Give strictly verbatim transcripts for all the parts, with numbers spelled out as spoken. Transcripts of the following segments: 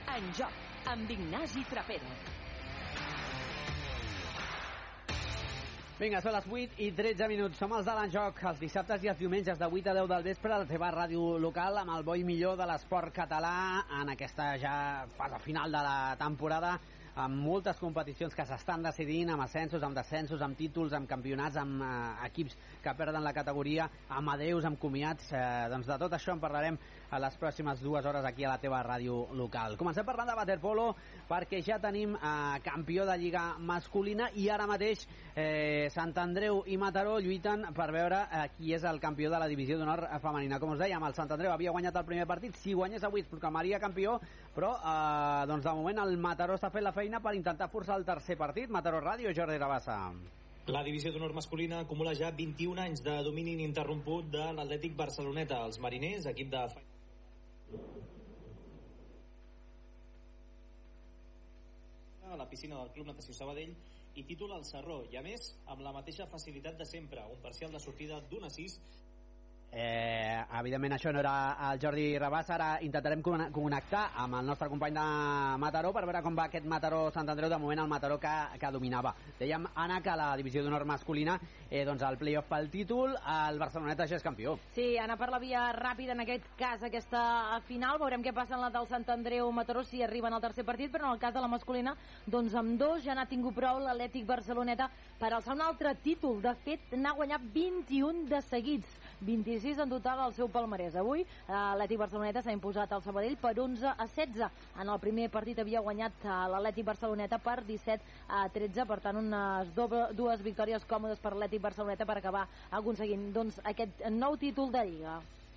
En Joc, amb Ignasi Trapero. Vinga, són les vuit i tretze minuts. Som els de l'En Joc, els dissabtes i els diumenges de vuit a deu del vespre a la teva ràdio local amb el bo i millor de l'esport català en aquesta ja fase final de la temporada, amb moltes competicions que s'estan decidint, amb ascensos, amb descensos, amb títols, amb campionats, amb eh, equips que perden la categoria, amb adeus, amb comiats. Eh, doncs de tot això en parlarem a les pròximes dues hores aquí a la teva ràdio local. Comencem parlant de waterpolo perquè ja tenim eh, campió de Lliga masculina i ara mateix eh, Sant Andreu i Mataró lluiten per veure eh, qui és el campió de la divisió d'honor femenina. Com us dèiem, el Sant Andreu havia guanyat el primer partit. Si guanyés avui es proclamaria campió, però eh, doncs de moment el Mataró està fent la feina per intentar forçar el tercer partit. Mataró Ràdio, Jordi Rabassa. La divisió d'honor masculina acumula ja vint-i-un anys de domini ininterromput de l'Atlètic Barceloneta. Els mariners, equip de... a la piscina del Club Natació Sabadell i títol al Sarró, i a més amb la mateixa facilitat de sempre, un parcial de sortida d'un a sis. Eh, evidentment això no era el Jordi Rabassa. Ara intentarem connectar amb el nostre company de Mataró per veure com va aquest Mataró-Sant Andreu. De moment el Mataró que, que dominava. Dèiem, Anna, que la divisió d'honor masculina eh, doncs el play-off pel títol, el Barceloneta ja és campió. Sí, Anna, per la via ràpida en aquest cas, aquesta final, veurem què passa en la del Sant Andreu-Mataró si arriben al tercer partit, però en el cas de la masculina doncs amb dos ja n'ha tingut prou l'Atlètic Barceloneta per alçar un altre títol. De fet, n'ha guanyat vint-i-un de seguits, vint-i-sis en total al seu palmarès. Avui l'Atlètic Barceloneta s'ha imposat al Sabadell per onze a setze. En el primer partit havia guanyat l'Atlètic Barceloneta per disset a tretze, per tant unes doble, dues victòries còmodes per l'Atlètic Barceloneta per acabar aconseguint doncs, aquest nou títol de Lliga.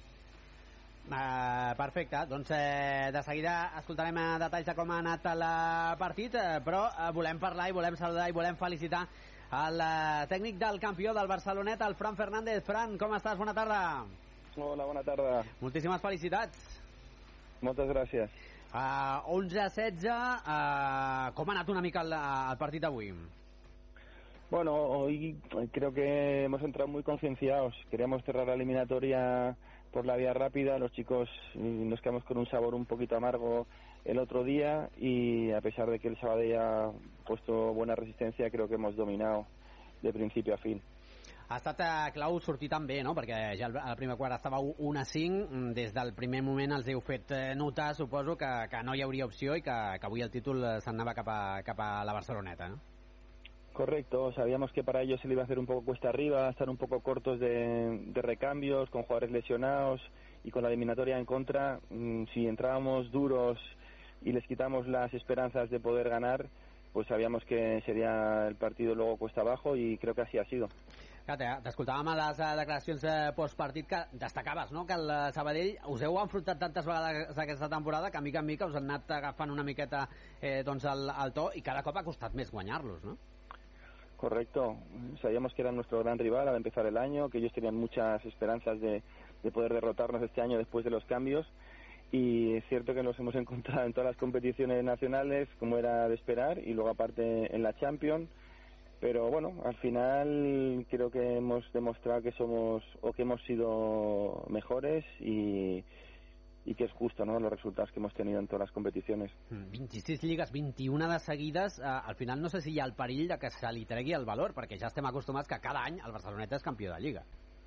Uh, perfecte, doncs eh, de seguida escoltarem uh, detalls de com ha anat el partit, uh, però uh, volem parlar i volem saludar i volem felicitar el uh, tècnic del campió del Barceloneta, el Fran Fernández. Fran, com estàs? Bona tarda. Hola, bona tarda. Moltíssimes felicitats. Moltes gràcies. Uh, onze a setze, uh, com ha anat una mica el, el partit avui? Bueno, hoy creo que hemos entrado muy concienciados. Queríamos cerrar la eliminatoria por la vía rápida. Los chicos nos quedamos con un sabor un poquito amargo el otro día y a pesar de que el Sabadell ha puesto buena resistencia, creo que hemos dominado de principio a fin. Ha estat eh, clau sortir tan bé, no? Perquè ja el, el primer quart estava un a cinc, des del primer moment els heu fet eh, notar, suposo, que, que no hi hauria opció i que, que avui el títol s'anava cap, a, cap a la Barceloneta, no? Correcto, sabíamos que para ellos se le iba a hacer un poco cuesta arriba, estar un poco cortos de, de recambios, con jugadores lesionados y con la eliminatoria en contra. Mmm, si entrábamos duros y les quitamos las esperanzas de poder ganar, pues sabíamos que sería el partido luego cuesta abajo y creo que así ha sido. T'escoltàvem a les declaracions postpartit que destacaves, no?, que el Sabadell us heu enfrontat tantes vegades aquesta temporada que mica en mica us han anat agafant una miqueta eh, doncs el, el to i cada cop ha costat més guanyar-los, no? Correcto, sabíamos que era nuestro gran rival al empezar el año, que ellos tenían muchas esperanzas de, de poder derrotarnos este año después de los cambios y es cierto que nos hemos encontrado en todas las competiciones nacionales como era de esperar y luego aparte en la Champions, pero bueno, al final creo que hemos demostrado que somos o que hemos sido mejores y i que és justo, no?, los resultats que hemos tenido en todas las competiciones. vint-i-sis lligues, vint-i-una de seguides, eh, al final no sé si hi ha el perill de que se li tregui el valor, perquè ja estem acostumats que cada any el Barceloneta és campió de Lliga.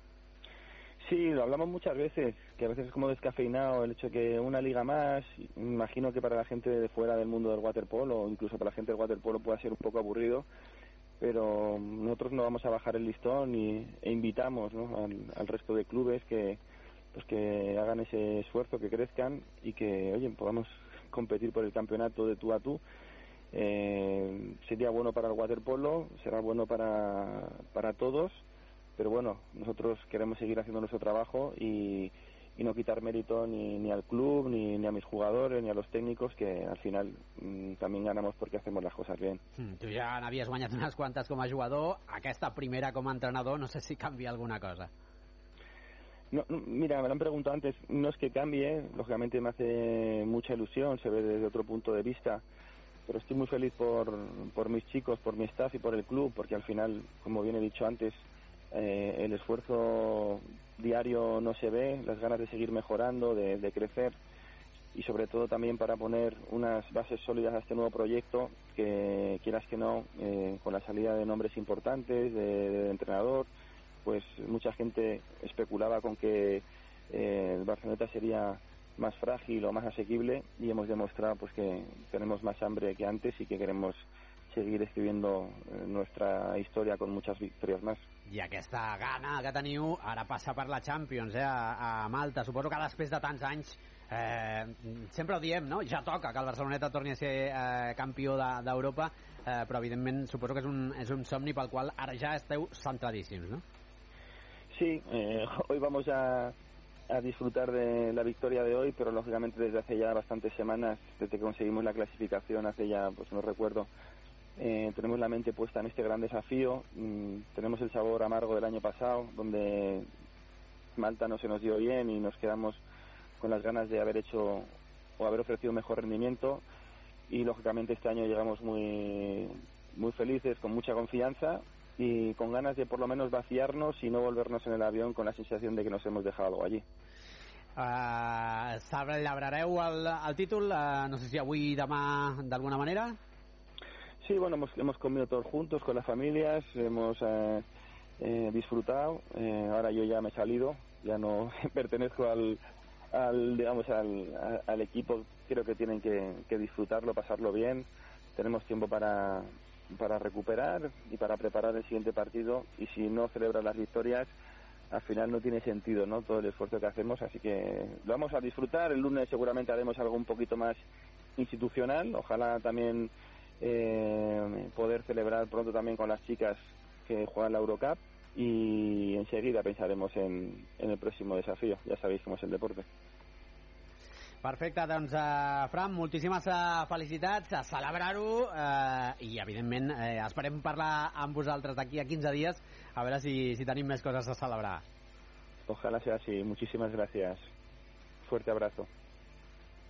Sí, lo hablamos muchas veces, que a veces es como descafeinado el hecho de que una liga más, imagino que para la gente de fuera del mundo del waterpolo, o incluso para la gente del waterpolo pueda ser un poco aburrido, pero nosotros no vamos a bajar el listón y, e invitamos, ¿no?, al, al resto de clubes que pues que hagan ese esfuerzo, que crezcan y que, oye, podamos competir por el campeonato de tú a tú. Eh, sería bueno para el waterpolo, será bueno para, para todos, pero bueno, nosotros queremos seguir haciendo nuestro trabajo y, y no quitar mérito ni, ni al club, ni, ni a mis jugadores, ni a los técnicos, que al final mmm, también ganamos porque hacemos las cosas bien. Mm, tu ja n'havies guanyat unes quantes com a jugador, aquesta primera com a entrenador, no sé si canvia alguna cosa. No, mira, me lo han preguntado antes, no es que cambie, lógicamente me hace mucha ilusión, se ve desde otro punto de vista, pero estoy muy feliz por, por mis chicos, por mi staff y por el club, porque al final, como bien he dicho antes, eh, el esfuerzo diario no se ve, las ganas de seguir mejorando, de, de crecer, y sobre todo también para poner unas bases sólidas a este nuevo proyecto que, quieras que no, eh, con la salida de nombres importantes, de, de entrenador, pues mucha gente especulaba con que eh, el Barceloneta sería más frágil o más asequible, y hemos demostrado pues que tenemos más hambre que antes y que queremos seguir escribiendo nuestra història con muchas victorias más. I aquesta gana que teniu ara passa per la Champions, eh, a, a Malta. Suposo que després de tants anys, eh, sempre ho diem, no? Ja toca que el Barceloneta torni a ser eh, campió d'Europa, de, eh, però evidentment suposo que és un, és un somni pel qual ara ja esteu centradíssims, no? Sí, eh, hoy vamos a a disfrutar de la victoria de hoy, pero lógicamente desde hace ya bastantes semanas, desde que conseguimos la clasificación, hace ya, pues no recuerdo, eh, tenemos la mente puesta en este gran desafío. Mm, tenemos el sabor amargo del año pasado, donde Malta no se nos dio bien y nos quedamos con las ganas de haber hecho o haber ofrecido mejor rendimiento, y lógicamente este año llegamos muy, muy felices, con mucha confianza y con ganas de por lo menos vaciarnos y no volvernos en el avión con la sensación de que nos hemos dejado algo allí. Uh, celebrareu el, el títol, uh, no sé si avui i demà d'alguna manera? Sí, bueno, hemos, hemos comido todos juntos con las familias, hemos eh, eh, disfrutado. Eh, ahora yo ya me he salido, ya no pertenezco al, al digamos al, al equipo. Creo que tienen que, que disfrutarlo, pasarlo bien. Tenemos tiempo para para recuperar y para preparar el siguiente partido, y si no celebras las victorias al final no tiene sentido, ¿no?, todo el esfuerzo que hacemos, así que lo vamos a disfrutar. El lunes seguramente haremos algo un poquito más institucional, ojalá también eh, poder celebrar pronto también con las chicas que juegan la Eurocup, y enseguida pensaremos en, en el próximo desafío. Ya sabéis cómo es el deporte. Perfecte, doncs, uh, Fran, moltíssimes uh, felicitats, a celebrar-ho, uh, i evidentment uh, esperem parlar amb vosaltres d'aquí a quinze dies, a veure si, si tenim més coses a celebrar. Ojalá sea así. Muchísimas gracias. Fuerte abrazo.